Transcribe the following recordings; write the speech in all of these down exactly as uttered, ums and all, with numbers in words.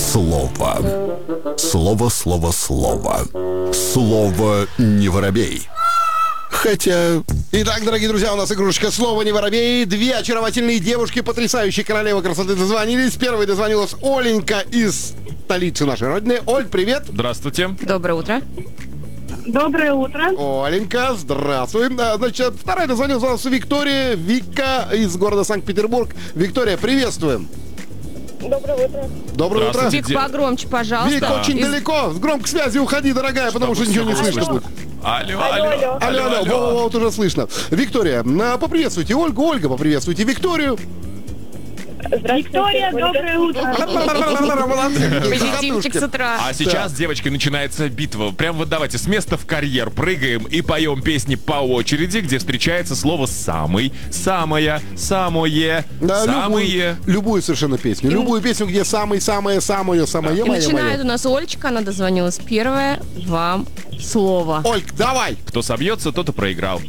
Слово. Слово, слово, слово. Слово не воробей. Хотя... Итак, дорогие друзья, у нас игрушечка «Слово не воробей». Две очаровательные девушки, потрясающие королевы красоты, дозвонились. Первой дозвонилась Оленька из столицы нашей родины. Оль, привет. Здравствуйте. Доброе утро. Доброе утро. Оленька, здравствуй. Значит, вторая дозвонилась Виктория, Вика из города Санкт-Петербург. Виктория, приветствуем. Доброе утро. Доброе утро. Вик, погромче, пожалуйста. Вик, очень Из... далеко. С громкой связи уходи, дорогая, потому что ничего не слышно будет. Алло, алло. алло. Алло, алло, алло. Вот уже слышно. Виктория, поприветствуйте Ольгу. Ольга, поприветствуйте Викторию. Виктория, доброе утро. Позитивчик с утра. А сейчас, девочки, начинается битва. Прям вот давайте с места в карьер прыгаем и поем песни по очереди, где встречается слово «самый», «самая», «самое», Да, «самые». Любую, любую совершенно песню. Любую песню, где самый, самое, самое, самое, И мое, начинает мое. у нас Олечка, она дозвонилась первая. Вам слово. Ольг, давай. Кто собьется, тот и проиграл.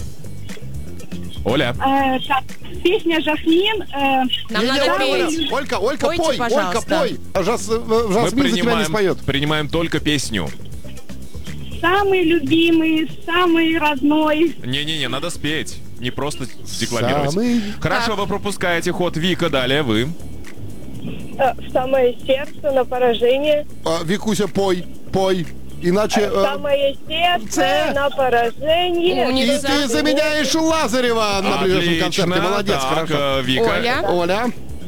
Оля. Э, так, песня «Жасмин». Э, Нам Не, не, надо Оля, петь. Оля, Олька, Олька, Пойте, пой, Олька, пожалуйста. пой. А Жас, э, Мы Жасмин за тебя не принимаем, споет. принимаем только песню. самый любимый, самый родной. Не-не-не, надо спеть. Не просто декламировать. Самый... Хорошо, вы пропускаете ход. Вика, далее вы. Э, в самое сердце на поражение. А, Викуся, пой, пой. Иначе... Э, э, самое сердце Ц. на поражение. У них и ты заменяешь Лазарева на ближайшем концерте. Молодец, так, хорошо. э, Вика. Оля. Оля,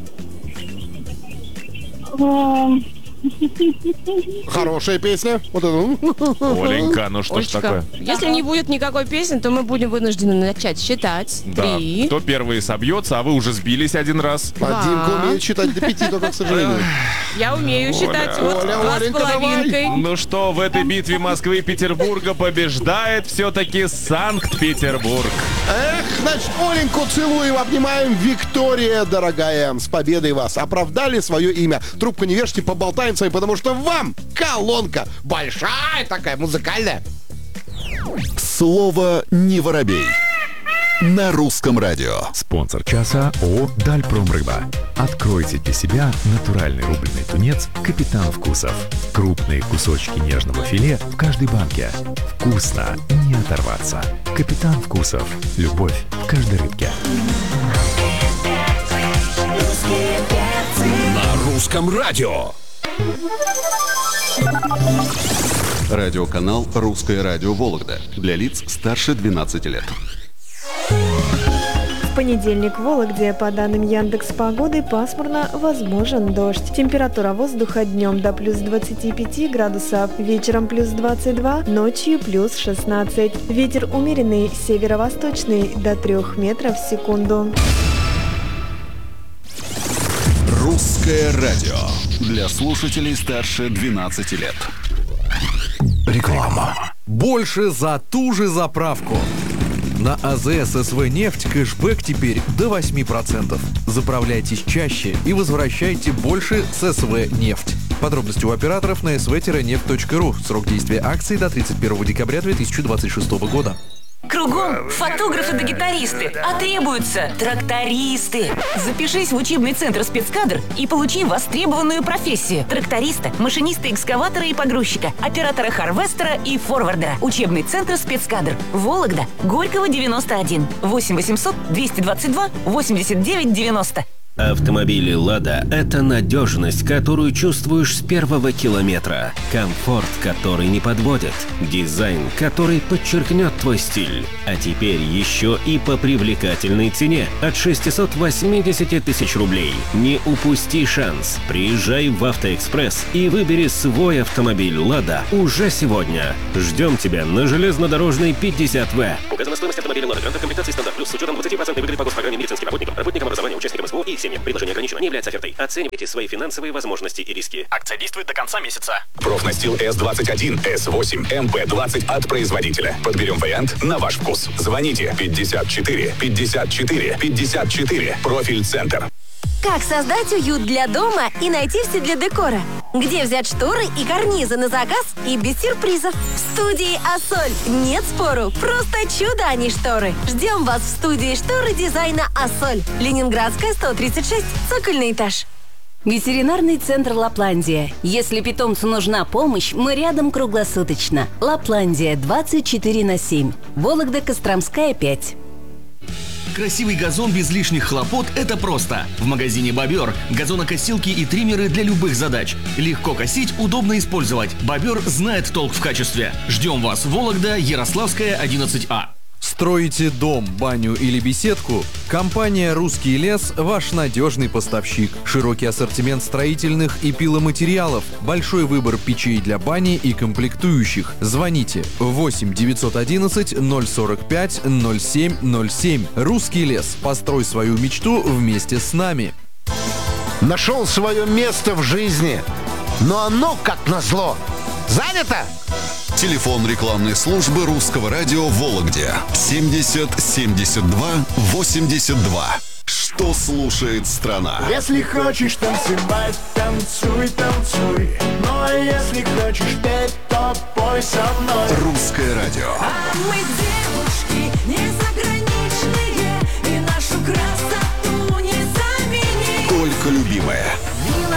Эм, хорошая песня. Вот это. Оленька, ну что ж Олечка, такое? если не будет никакой песни, то мы будем вынуждены начать считать. Да, Три. кто первый собьется, а вы уже сбились один раз. Димка умеет считать до пяти, только, к сожалению. Я умею считать. Вот Оля, два с Оленька, половинкой. Ну что, в этой битве Москвы и Петербурга побеждает все-таки Санкт-Петербург. Эх, значит, Оленьку целуем, обнимаем. Виктория, дорогая, с победой вас. Оправдали свое имя. Трубку не вешайте, поболтаем с вами, потому что вам колонка большая такая, музыкальная. Слово не воробей. На русском радио. Спонсор часа ООО «Дальпромрыба». Откройте для себя натуральный рубленый тунец «Капитан Вкусов». Крупные кусочки нежного филе в каждой банке. Вкусно, не оторваться. «Капитан Вкусов». Любовь в каждой рыбке. На русском радио. Радиоканал «Русское радио Вологда» для лиц старше двенадцати лет. В понедельник в Вологде, по данным Яндекс.Погоды, пасмурно, возможен дождь. Температура воздуха днем до плюс двадцати пяти градусов, вечером плюс двадцать два, ночью плюс шестнадцать. Ветер умеренный, северо-восточный, до трех метров в секунду. Русское радио. Для слушателей старше двенадцати лет. Реклама. Больше за ту же заправку. На АЗС СВ «Нефть» кэшбэк теперь до восемь процентов. Заправляйтесь чаще и возвращайте больше с СВ «Нефть». Подробности у операторов на эс вэ нефть точка ру. Срок действия акции до тридцать первого декабря две тысячи двадцать шестого года. Кругом фотографы да гитаристы, а требуются трактористы. Запишись в учебный центр спецкадр и получи востребованную профессию. Тракториста, машиниста экскаватора и погрузчика, оператора харвестера и форвардера. Учебный центр спецкадр. Вологда, Горького, девяносто один. восемь восемьсот двести двадцать два восемьдесят девять девяносто. Автомобили «Лада» — это надежность, которую чувствуешь с первого километра. Комфорт, который не подводит. Дизайн, который подчеркнет твой стиль. А теперь еще и по привлекательной цене от шестисот восьмидесяти тысяч рублей. Не упусти шанс. Приезжай в «Автоэкспресс» и выбери свой автомобиль «Лада» уже сегодня. Ждем тебя на железнодорожной пятьдесят вэ. Указана стоимость автомобиля «Лада Гранта» комплектации «Стандарт Плюс» с учетом двадцати процентов выгоды по госпрограмме медицинским работникам, работникам образования, участникам СВО и семьям. Предложение ограничено, не является офертой. Оценивайте свои финансовые возможности и риски. Акция действует до конца месяца. Профнастил эс двадцать один, эс восемь, эм пэ двадцать от производителя. Подберем вариант на ваш вкус. Звоните пятьдесят четыре пятьдесят четыре пятьдесят четыре. Профиль-центр. Как создать уют для дома и найти все для декора? Где взять шторы и карнизы на заказ и без сюрпризов? В студии «Ассоль». Нет спору, просто чудо, а не шторы. Ждем вас в студии шторы дизайна «Ассоль». Ленинградская, сто тридцать шесть, цокольный этаж. Ветеринарный центр «Лапландия». Если питомцу нужна помощь, мы рядом круглосуточно. «Лапландия» двадцать четыре на семь. Вологда, Костромская, пять. Красивый газон без лишних хлопот – это просто. В магазине «Бобер» газонокосилки и триммеры для любых задач. Легко косить, удобно использовать. «Бобер» знает толк в качестве. Ждем вас в Вологда, Ярославская, одиннадцать А. Строите дом, баню или беседку? Компания «Русский лес» – ваш надежный поставщик. Широкий ассортимент строительных и пиломатериалов, большой выбор печей для бани и комплектующих. Звоните восемь девятьсот одиннадцать ноль сорок пять ноль семь ноль семь. «Русский лес». Построй свою мечту вместе с нами. Нашел свое место в жизни, но оно, как назло, занято. Телефон рекламной службы Русского радио в Вологде семьдесят семьдесят два восемьдесят два. Что слушает страна? Если хочешь танцевать, танцуй, танцуй. Ну а если хочешь петь, то пой со мной. Русское радио. А мы девушки незаграничные, и нашу красоту не заменить. Только любимое.